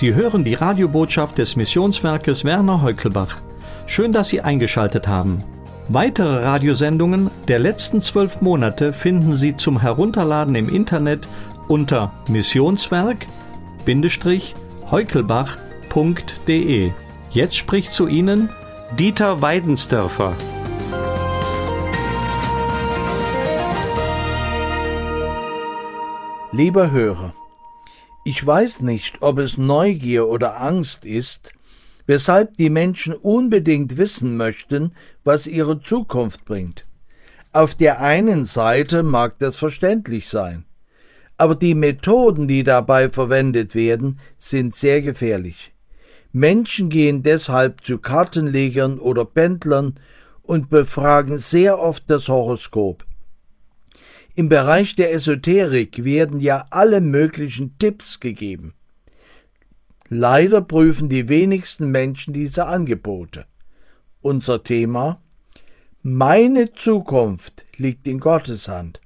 Sie hören die Radiobotschaft des Missionswerkes Werner Heukelbach. Schön, dass Sie eingeschaltet haben. Weitere Radiosendungen der letzten 12 Monate finden Sie zum Herunterladen im Internet unter missionswerk-heukelbach.de. Jetzt spricht zu Ihnen Dieter Weidensdörfer. Lieber Hörer, ich weiß nicht, ob es Neugier oder Angst ist, weshalb die Menschen unbedingt wissen möchten, was ihre Zukunft bringt. Auf der einen Seite mag das verständlich sein, aber die Methoden, die dabei verwendet werden, sind sehr gefährlich. Menschen gehen deshalb zu Kartenlegern oder Pendlern und befragen sehr oft das Horoskop. Im Bereich der Esoterik werden ja alle möglichen Tipps gegeben. Leider prüfen die wenigsten Menschen diese Angebote. Unser Thema: Meine Zukunft liegt in Gottes Hand.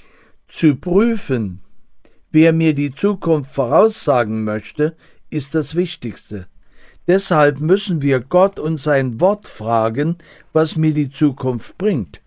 Zu prüfen, wer mir die Zukunft voraussagen möchte, ist das Wichtigste. Deshalb müssen wir Gott und sein Wort fragen, was mir die Zukunft bringt.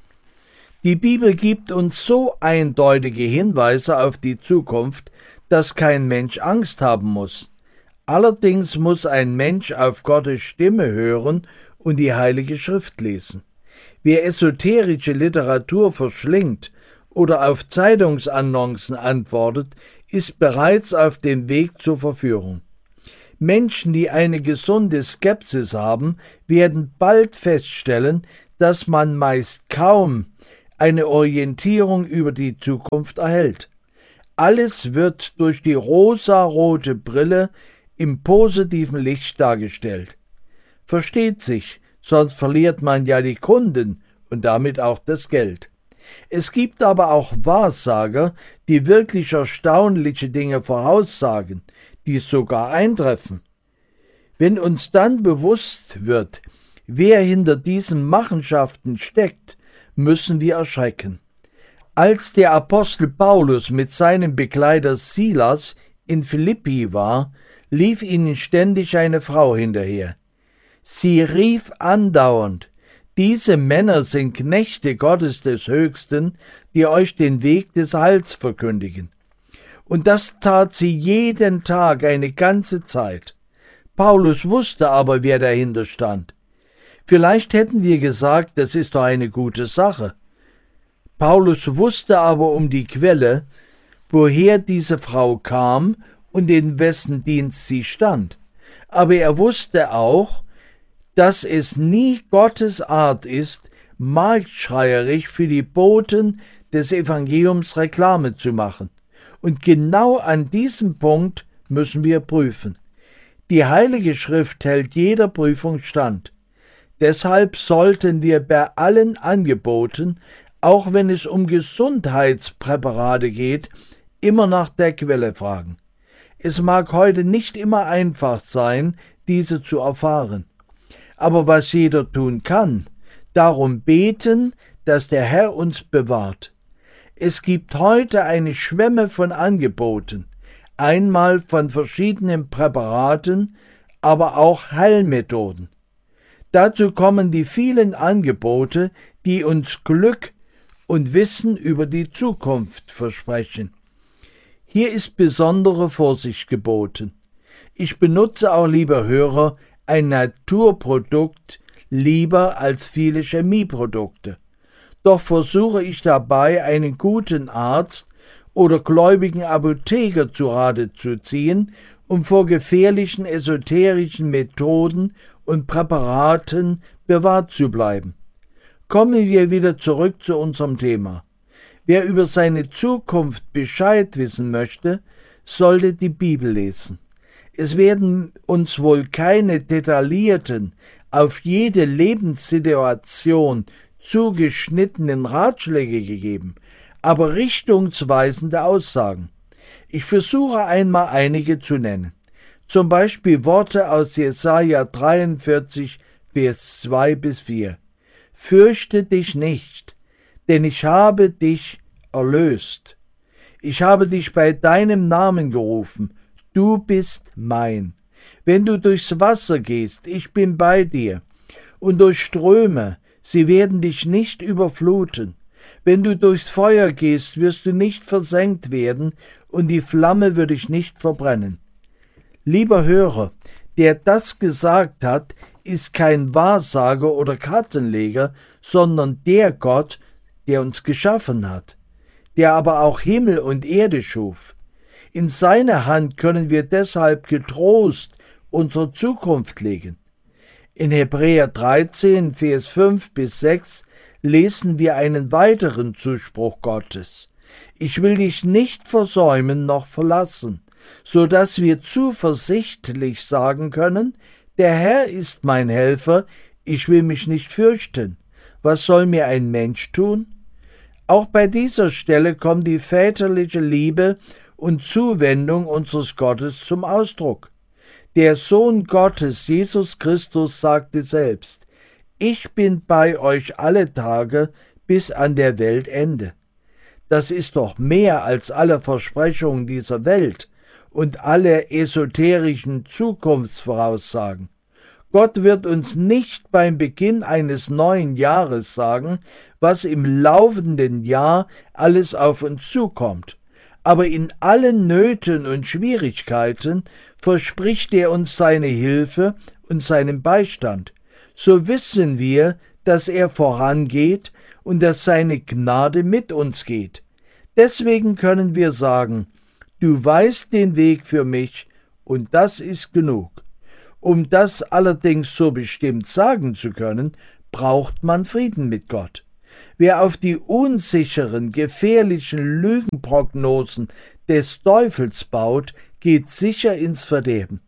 Die Bibel gibt uns so eindeutige Hinweise auf die Zukunft, dass kein Mensch Angst haben muss. Allerdings muss ein Mensch auf Gottes Stimme hören und die Heilige Schrift lesen. Wer esoterische Literatur verschlingt oder auf Zeitungsannoncen antwortet, ist bereits auf dem Weg zur Verführung. Menschen, die eine gesunde Skepsis haben, werden bald feststellen, dass man meist kaum eine Orientierung über die Zukunft erhält. Alles wird durch die rosarote Brille im positiven Licht dargestellt. Versteht sich, sonst verliert man ja die Kunden und damit auch das Geld. Es gibt aber auch Wahrsager, die wirklich erstaunliche Dinge voraussagen, die sogar eintreffen. Wenn uns dann bewusst wird, wer hinter diesen Machenschaften steckt, müssen wir erschrecken. Als der Apostel Paulus mit seinem Begleiter Silas in Philippi war, lief ihnen ständig eine Frau hinterher. Sie rief andauernd: Diese Männer sind Knechte Gottes des Höchsten, die euch den Weg des Heils verkündigen. Und das tat sie jeden Tag eine ganze Zeit. Paulus wusste aber, wer dahinter stand. Vielleicht hätten wir gesagt, das ist doch eine gute Sache. Paulus wusste aber um die Quelle, woher diese Frau kam und in wessen Dienst sie stand. Aber er wusste auch, dass es nie Gottes Art ist, marktschreierisch für die Boten des Evangeliums Reklame zu machen. Und genau an diesem Punkt müssen wir prüfen. Die Heilige Schrift hält jeder Prüfung stand. Deshalb sollten wir bei allen Angeboten, auch wenn es um Gesundheitspräparate geht, immer nach der Quelle fragen. Es mag heute nicht immer einfach sein, diese zu erfahren. Aber was jeder tun kann, darum beten, dass der Herr uns bewahrt. Es gibt heute eine Schwemme von Angeboten, einmal von verschiedenen Präparaten, aber auch Heilmethoden. Dazu kommen die vielen Angebote, die uns Glück und Wissen über die Zukunft versprechen. Hier ist besondere Vorsicht geboten. Ich benutze auch, lieber Hörer, ein Naturprodukt lieber als viele Chemieprodukte. Doch versuche ich dabei, einen guten Arzt oder gläubigen Apotheker zu Rate zu ziehen, um vor gefährlichen esoterischen Methoden und Präparaten bewahrt zu bleiben. Kommen wir wieder zurück zu unserem Thema. Wer über seine Zukunft Bescheid wissen möchte, sollte die Bibel lesen. Es werden uns wohl keine detaillierten, auf jede Lebenssituation zugeschnittenen Ratschläge gegeben, aber richtungsweisende Aussagen. Ich versuche einmal einige zu nennen. Zum Beispiel Worte aus Jesaja 43, Vers 2-4. Fürchte dich nicht, denn ich habe dich erlöst. Ich habe dich bei deinem Namen gerufen. du bist mein. Wenn du durchs Wasser gehst, ich bin bei dir. Und durch Ströme, sie werden dich nicht überfluten. Wenn du durchs Feuer gehst, wirst du nicht versenkt werden, und die Flamme wird dich nicht verbrennen. Lieber Hörer, der das gesagt hat, ist kein Wahrsager oder Kartenleger, sondern der Gott, der uns geschaffen hat, der aber auch Himmel und Erde schuf. In seine Hand können wir deshalb getrost unsere Zukunft legen. In Hebräer 13, Vers 5 bis 6 lesen wir einen weiteren Zuspruch Gottes. Ich will dich nicht versäumen noch verlassen, so dass wir zuversichtlich sagen können, der Herr ist mein Helfer, ich will mich nicht fürchten. Was soll mir ein Mensch tun? Auch bei dieser Stelle kommt die väterliche Liebe und Zuwendung unseres Gottes zum Ausdruck. Der Sohn Gottes, Jesus Christus, sagte selbst: Ich bin bei euch alle Tage bis an der Weltende. Das ist doch mehr als alle Versprechungen dieser Welt und alle esoterischen Zukunftsvoraussagen. Gott wird uns nicht beim Beginn eines neuen Jahres sagen, was im laufenden Jahr alles auf uns zukommt. Aber in allen Nöten und Schwierigkeiten verspricht er uns seine Hilfe und seinen Beistand. So wissen wir, dass er vorangeht und dass seine Gnade mit uns geht. Deswegen können wir sagen: Du weißt den Weg für mich, und das ist genug. Um das allerdings so bestimmt sagen zu können, braucht man Frieden mit Gott. Wer auf die unsicheren, gefährlichen Lügenprognosen des Teufels baut, geht sicher ins Verderben.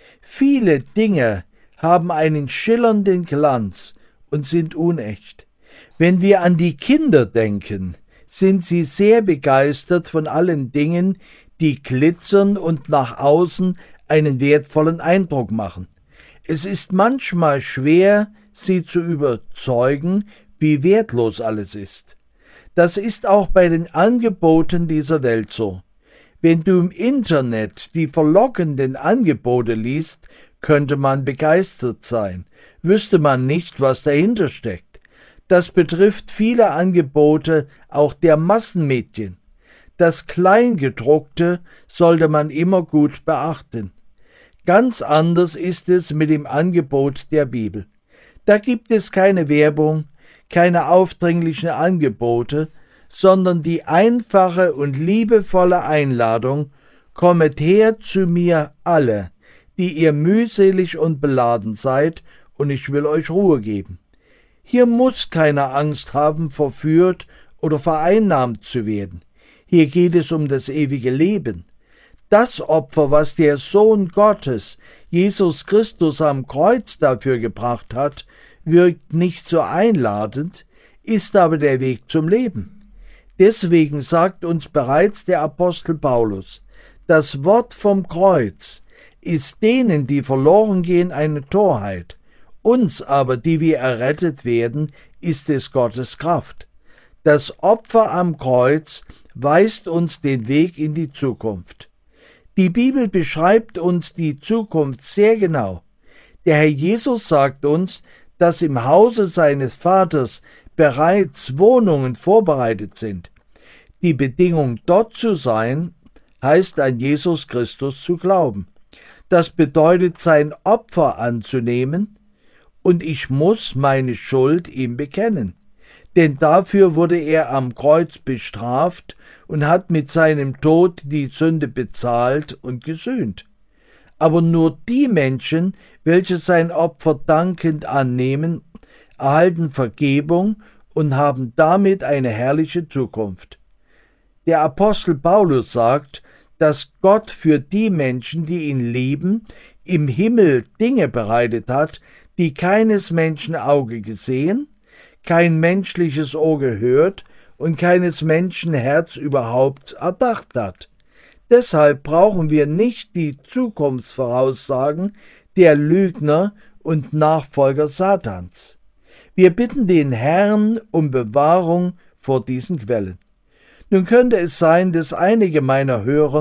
Viele Dinge haben einen schillernden Glanz und sind unecht. Wenn wir an die Kinder denken, sind sie sehr begeistert von allen Dingen, die glitzern und nach außen einen wertvollen Eindruck machen. Es ist manchmal schwer, sie zu überzeugen, wie wertlos alles ist. Das ist auch bei den Angeboten dieser Welt so. Wenn du im Internet die verlockenden Angebote liest, könnte man begeistert sein, wüsste man nicht, was dahinter steckt. Das betrifft viele Angebote auch der Massenmedien. Das Kleingedruckte sollte man immer gut beachten. Ganz anders ist es mit dem Angebot der Bibel. Da gibt es keine Werbung, keine aufdringlichen Angebote, sondern die einfache und liebevolle Einladung: Kommet her zu mir alle, die ihr mühselig und beladen seid, und ich will euch Ruhe geben. Hier muss keiner Angst haben, verführt oder vereinnahmt zu werden. Hier geht es um das ewige Leben. Das Opfer, was der Sohn Gottes, Jesus Christus, am Kreuz dafür gebracht hat, wirkt nicht so einladend, ist aber der Weg zum Leben. Deswegen sagt uns bereits der Apostel Paulus: Das Wort vom Kreuz ist denen, die verloren gehen, eine Torheit. Uns aber, die wir errettet werden, ist es Gottes Kraft. Das Opfer am Kreuz weist uns den Weg in die Zukunft. Die Bibel beschreibt uns die Zukunft sehr genau. Der Herr Jesus sagt uns, dass im Hause seines Vaters bereits Wohnungen vorbereitet sind. Die Bedingung, dort zu sein, heißt an Jesus Christus zu glauben. Das bedeutet, sein Opfer anzunehmen, und ich muss meine Schuld ihm bekennen. Denn dafür wurde er am Kreuz bestraft und hat mit seinem Tod die Sünde bezahlt und gesühnt. Aber nur die Menschen, welche sein Opfer dankend annehmen, erhalten Vergebung und haben damit eine herrliche Zukunft. Der Apostel Paulus sagt, dass Gott für die Menschen, die ihn lieben, im Himmel Dinge bereitet hat, die keines Menschen Auge gesehen, kein menschliches Ohr gehört und keines Menschen Herz überhaupt erdacht hat. Deshalb brauchen wir nicht die Zukunftsvoraussagen der Lügner und Nachfolger Satans. Wir bitten den Herrn um Bewahrung vor diesen Quellen. Nun könnte es sein, dass einige meiner Hörer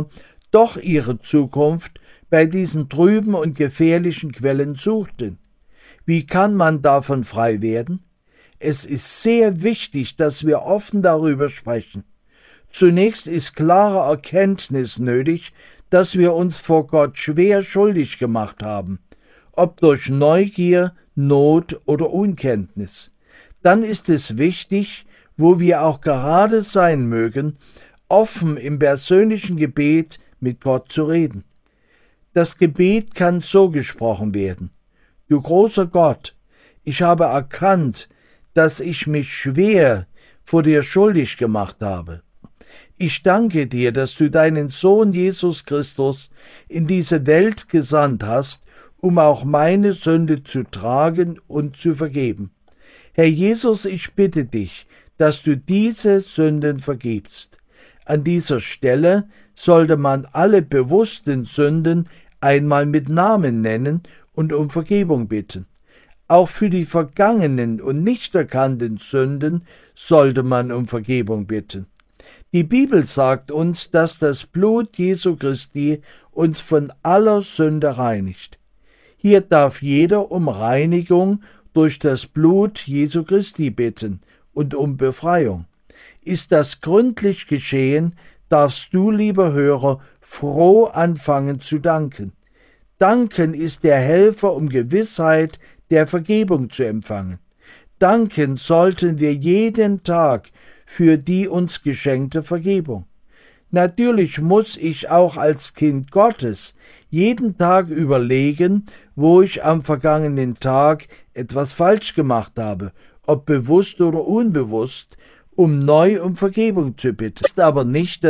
doch ihre Zukunft bei diesen trüben und gefährlichen Quellen suchten. Wie kann man davon frei werden? Es ist sehr wichtig, dass wir offen darüber sprechen. Zunächst ist klare Erkenntnis nötig, dass wir uns vor Gott schwer schuldig gemacht haben, ob durch Neugier, Not oder Unkenntnis. Dann ist es wichtig, wo wir auch gerade sein mögen, offen im persönlichen Gebet mit Gott zu reden. Das Gebet kann so gesprochen werden: Du großer Gott, ich habe erkannt, dass ich mich schwer vor dir schuldig gemacht habe. Ich danke dir, dass du deinen Sohn Jesus Christus in diese Welt gesandt hast, um auch meine Sünde zu tragen und zu vergeben. Herr Jesus, ich bitte dich, dass du diese Sünden vergibst. An dieser Stelle sollte man alle bewussten Sünden einmal mit Namen nennen und um Vergebung bitten. Auch für die vergangenen und nicht erkannten Sünden sollte man um Vergebung bitten. Die Bibel sagt uns, dass das Blut Jesu Christi uns von aller Sünde reinigt. Hier darf jeder um Reinigung durch das Blut Jesu Christi bitten und um Befreiung. Ist das gründlich geschehen, darfst du, lieber Hörer, froh anfangen zu danken. Danken ist der Helfer, um Gewissheit der Vergebung zu empfangen. Danken sollten wir jeden Tag für die uns geschenkte Vergebung. Natürlich muss ich auch als Kind Gottes jeden Tag überlegen, wo ich am vergangenen Tag etwas falsch gemacht habe, ob bewusst oder unbewusst, um neu um Vergebung zu bitten. Ist aber nicht